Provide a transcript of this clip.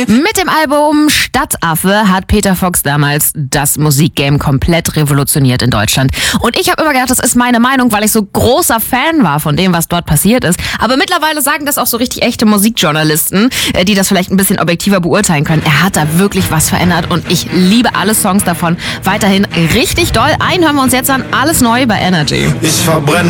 Mit dem Album Stadtaffe hat Peter Fox damals das Musikgame komplett revolutioniert in Deutschland. Und ich habe immer gedacht, das ist meine Meinung, weil ich so großer Fan war von dem, was dort passiert ist. Aber mittlerweile sagen das auch so richtig echte Musikjournalisten, die das vielleicht ein bisschen objektiver beurteilen können. Er hat da wirklich was verändert und ich liebe alle Songs davon. Weiterhin richtig doll. Einen hören wir uns jetzt an. Alles neu bei Energy. Ich verbrenne